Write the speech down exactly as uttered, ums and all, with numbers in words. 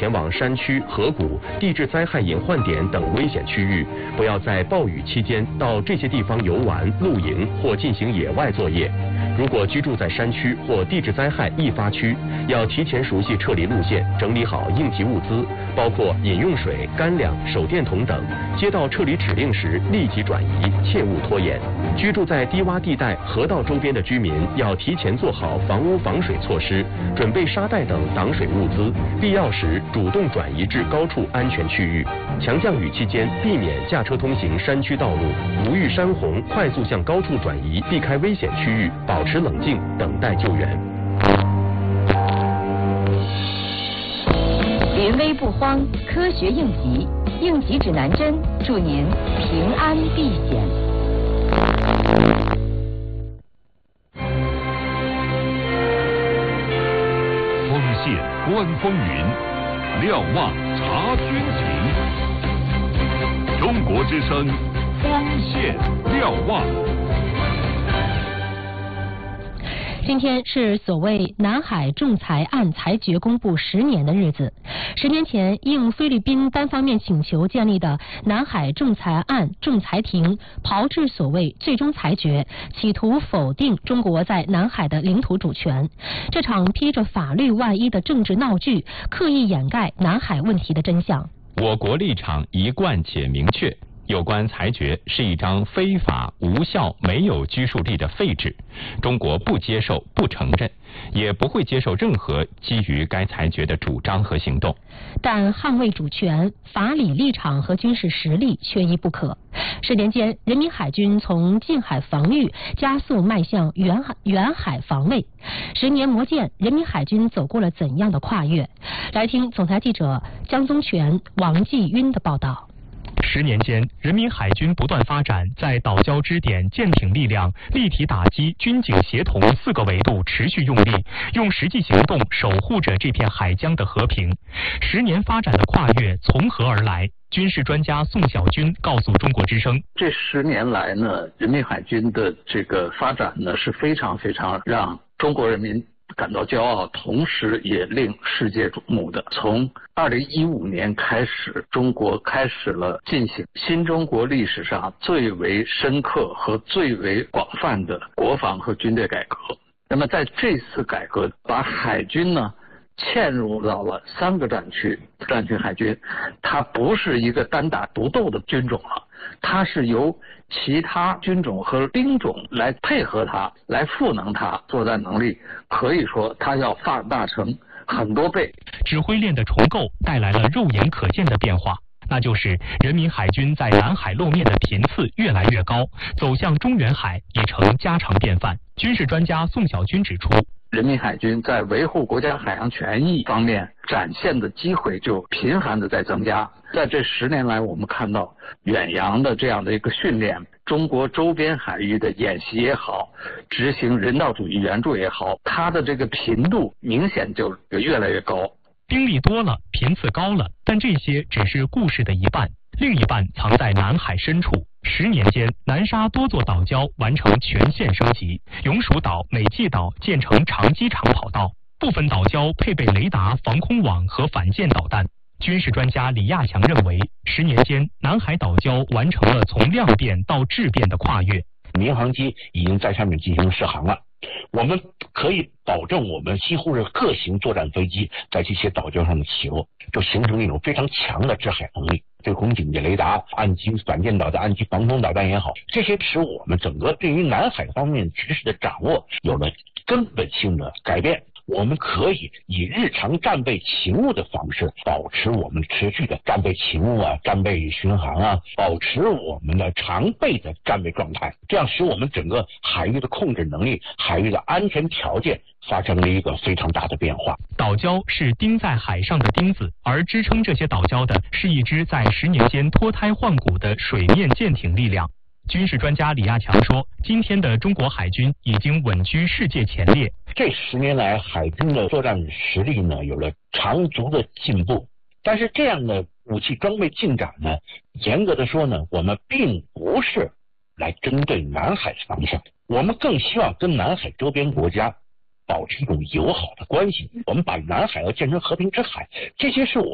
前往山区、河谷、地质灾害隐患点等危险区域，不要在暴雨期间到这些地方游玩、露营或进行野外作业。如果居住在山区或地质灾害易发区，要提前熟悉撤离路线，整理好应急物资，包括饮用水、干粮、手电筒等。接到撤离指令时立即转移，切勿拖延。居住在低洼地带、河道周边的居民要提前做好房屋防水措施，准备沙袋等挡水物资，必要时主动转移至高处安全区域。强降雨期间，避免驾车通行山区道路，无遇山洪快速向高处转移，避开危险区域，保持冷静，等待救援。 临危不慌，科学应急，应急指南针，祝您平安避险。 锋线观风云，瞭望察军情。中国之声，锋线瞭望。 今天是所谓南海仲裁案裁决公布十年的日子。十年前，应菲律宾单方面请求建立的南海仲裁案仲裁庭炮制所谓最终裁决，企图否定中国在南海的领土主权。这场披着法律外衣的政治闹剧，刻意掩盖南海问题的真相。 我国立场一贯且明确。有关裁决是一张非法、无效、没有拘束力的废纸，中国不接受、不承认，也不会接受任何基于该裁决的主张和行动。 但捍卫主权、法理立场和军事实力缺一不可。十年间，人民海军从近海防御加速迈向远海远海防卫。十年磨剑，人民海军走过了怎样的跨越？来听总台记者江宗全、王继晕的报道。 十年间，人民海军不断发展，在岛礁支点舰艇力量、立体打击、军警协同四个维度持续用力，用实际行动守护着这片海疆的和平。十年发展的跨越从何而来？军事专家宋小军告诉中国之声， 这十年来呢，人民海军的这个发展呢是非常非常让中国人民感到骄傲，同时也令世界瞩目的。从二零一五年开始，中国开始了进行新中国历史上最为深刻和最为广泛的国防和军队改革。那么在这次改革，把海军呢嵌入到了三个战区，战区海军，它不是一个单打独斗的军种了，它是由其他军种和兵种来配合它，来赋能它，作战能力可以说它要放大成很多倍。 指挥链的重构带来了肉眼可见的变化，那就是人民海军在南海露面的频次越来越高，走向中远海已成家常便饭。军事专家宋小军指出， 人民海军在维护国家海洋权益方面展现的机会就频繁的在增加。在这十年来，我们看到远洋的这样的一个训练，中国周边海域的演习也好，执行人道主义援助也好，它的这个频度明显就越来越高。 兵力多了，频次高了，但这些只是故事的一半，另一半藏在南海深处。十年间，南沙多座岛礁完成全线升级，永暑岛、美济岛建成长机场跑道，部分岛礁配备雷达、防空网和反舰导弹。军事专家李亚强认为，十年间，南海岛礁完成了从量变到质变的跨越。 民航机已经在上面进行试航了，我们可以保证我们几乎是各型作战飞机在这些岛礁上的起落，就形成一种非常强的制海能力。对空警戒雷达、岸基反舰导弹、岸基防空导弹也好，这些使我们整个对于南海方面知识的掌握有了根本性的改变。我们可以以日常战备勤务的方式，保持我们持续的战备勤务啊、战备巡航啊，保持我们的常备的战备状态，这样使我们整个海域的控制能力、海域的安全条件发生了一个非常大的变化。 岛礁是钉在海上的钉子，而支撑这些岛礁的是一支在十年间脱胎换骨的水面舰艇力量。军事专家李亚强说，今天的中国海军已经稳居世界前列。 这十年来，海军的作战实力呢有了长足的进步，但是这样的武器装备进展呢，严格的说呢，我们并不是来针对南海方向，我们更希望跟南海周边国家保持一种友好的关系，我们把南海要建成和平之海，这些是我